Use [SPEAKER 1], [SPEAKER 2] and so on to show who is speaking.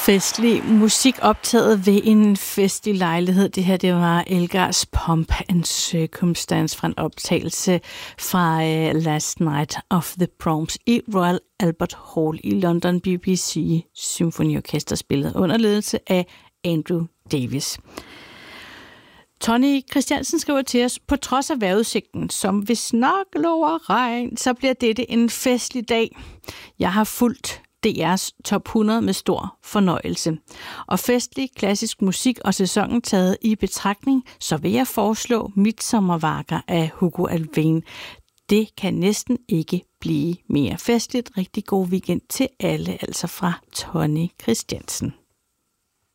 [SPEAKER 1] Festlig musik optaget ved en festlig lejlighed. Det her, det var Elgars Pomp and Circumstance fra en optagelse fra Last Night of the Proms i Royal Albert Hall i London. BBC Symfoniorkester spillet under ledelse af Andrew Davis. Tony Christiansen skriver til os, på trods af vejrudsigten, som hvis nok lover regn, så bliver dette en festlig dag. Jeg har fulgt DR's top 100 med stor fornøjelse. Og festlig klassisk musik og sæsonen taget i betragtning, så vil jeg foreslå Midsommerværker af Hugo Alfvén. Det kan næsten ikke blive mere festligt. Rigtig god weekend til alle, altså fra Tony Christiansen.